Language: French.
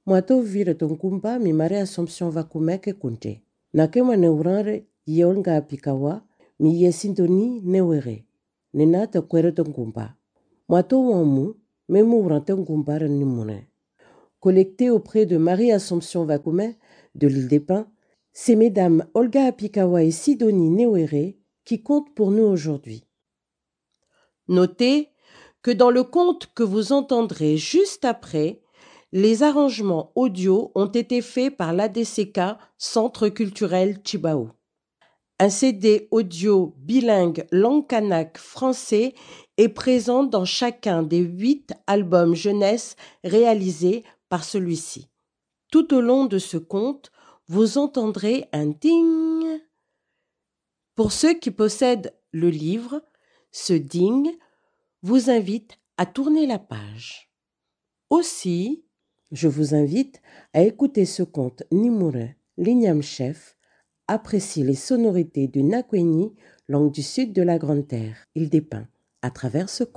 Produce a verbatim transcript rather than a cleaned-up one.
Mwato vira tonkumba mi Maria Assumption Vakumeke kunte. Nake mwane urare yolga apikawa mi yesintoni newere. Nenata kwere tonkumba. Mwato wamu memu urante nkumbara nimune. Collecté auprès de Marie Assumption Vakume de l'île des Pins, c'est mesdames Olga Apikawa et Sidonie Newere qui comptent pour nous aujourd'hui. Notez que dans le conte que vous entendrez juste après, les arrangements audio ont été faits par l'A D C K Centre culturel Chibao. Un C D audio bilingue langue kanak français est présent dans chacun des huit albums jeunesse réalisés par celui-ci. Tout au long de ce conte, vous entendrez un ding. Pour ceux qui possèdent le livre, ce ding vous invite à tourner la page. Aussi, je vous invite à écouter ce conte Nimure, l'igname chef, apprécie les sonorités du Nakweni, langue du sud de la Grande Terre, île des Pins, à travers ce conte.